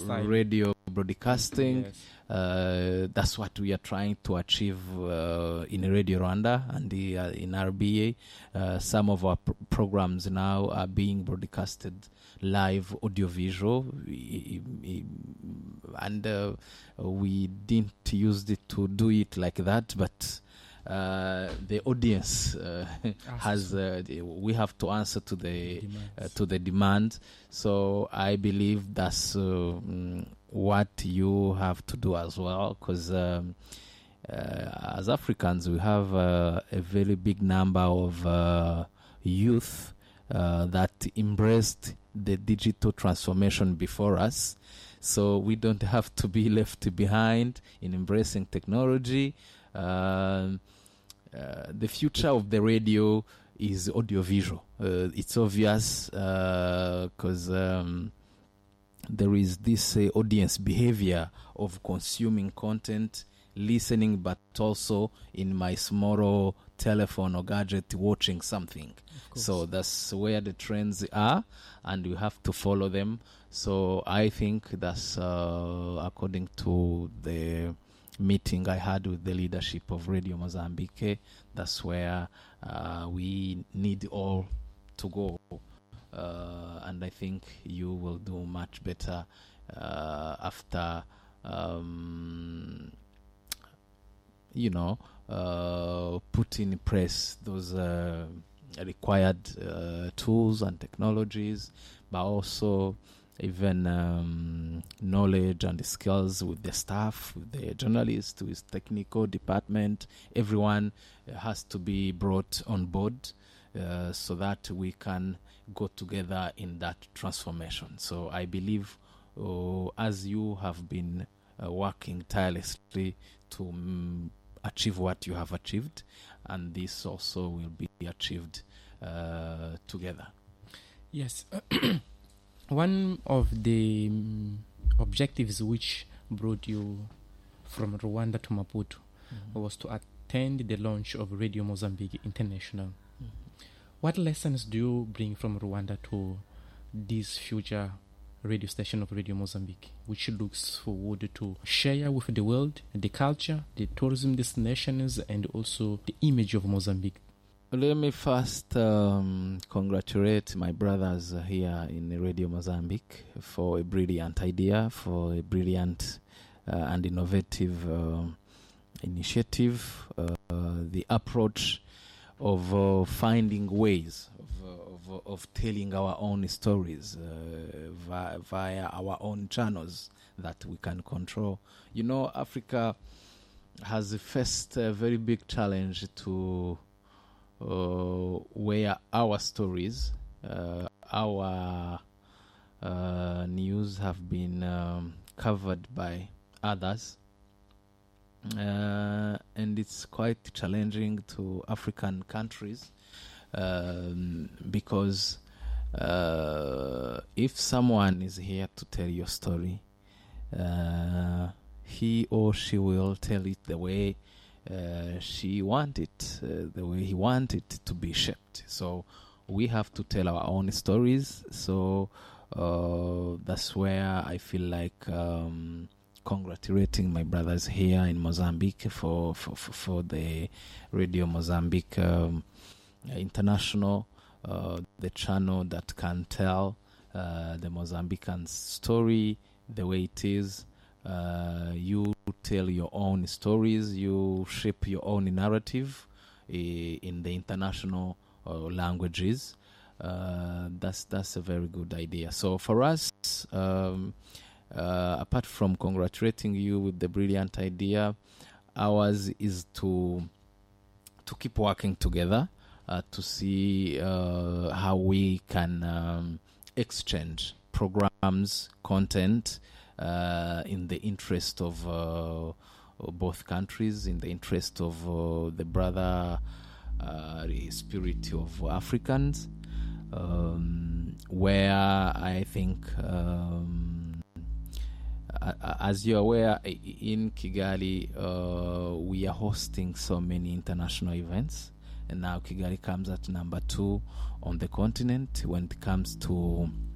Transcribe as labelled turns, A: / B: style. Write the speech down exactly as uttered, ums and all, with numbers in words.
A: radio broadcasting.
B: Yes.
A: Uh, that's what we are trying to achieve uh, in Radio Rwanda and the, uh, in R B A. Uh, some of our pr- programs now are being broadcasted live, audiovisual, and uh, we didn't use it to do it like that, but uh, the audience uh, has uh, the, we have to answer to the uh, to the demand. So I believe that's uh, mm, what you have to do as well, because um, uh, as Africans we have uh, a very big number of uh, youth uh, that embraced the digital transformation before us. So we don't have to be left behind in embracing technology. Um, uh, the future of the radio is audiovisual. Uh, it's obvious because uh, um, there is this uh, audience behavior of consuming content, listening, but also in my small telephone or gadget watching something. So that's where the trends are, and we have to follow them. So I think that's uh, according to the meeting I had with the leadership of Radio Mozambique, that's where uh, we need all to go. Uh, and I think you will do much better uh, after, um, you know, uh, put in place those uh, required uh, tools and technologies, but also even um, knowledge and skills with the staff, with the journalists, with technical department. Everyone has to be brought on board uh, so that we can go together in that transformation. So I believe uh, as you have been uh, working tirelessly to um, achieve what you have achieved, and this also will be achieved uh, together.
B: Yes. One of the um, objectives which brought you from Rwanda to Maputo mm-hmm. was to attend the launch of Radio Mozambique International. Mm-hmm. What lessons do you bring from Rwanda to this future radio station of Radio Mozambique, which looks forward to share with the world the culture, the tourism destinations, and also the image of Mozambique?
A: Let me first um, congratulate my brothers here in Radio Mozambique for a brilliant idea, for a brilliant uh, and innovative uh, initiative. Uh, the approach of uh, finding ways of, of, of telling our own stories uh, via, via our own channels that we can control. You know, Africa has faced a very big challenge to Uh, where our stories, uh, our uh, news have been um, covered by others, uh, and it's quite challenging to African countries um, because uh, if someone is here to tell your story, uh, he or she will tell it the way Uh, she wanted it, uh, the way he wanted it to be shaped. So we have to tell our own stories. So uh, that's where I feel like um, congratulating my brothers here in Mozambique for for, for, for the Radio Mozambique um, International, uh, the channel that can tell uh, the Mozambican story the way it is. Uh, you tell your own stories, you shape your own narrative uh, in the international uh, languages. Uh, that's that's a very good idea. So for us, um, uh, apart from congratulating you with the brilliant idea, ours is to to keep working together uh, to see uh, how we can um, exchange programs, content, Uh, in the interest of uh, both countries, in the interest of uh, the brother uh, spirit of Africans, um, where I think, um, as you're aware, in Kigali, uh, we are hosting so many international events, and now Kigali comes at number two on the continent when it comes to